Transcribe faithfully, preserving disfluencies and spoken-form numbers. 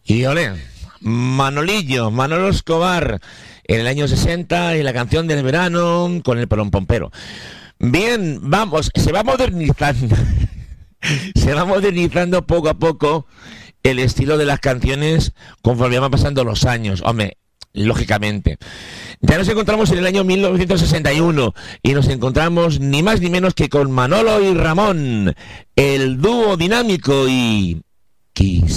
Y ole, Manolillo, Manolo Escobar, en el año sesenta, y la canción del verano con el pelón pompero. Bien, vamos, se va modernizando, se va modernizando poco a poco el estilo de las canciones conforme van pasando los años. Hombre, lógicamente. Ya nos encontramos en el año mil novecientos sesenta y uno y nos encontramos ni más ni menos que con Manolo y Ramón, el dúo dinámico y... Kiss.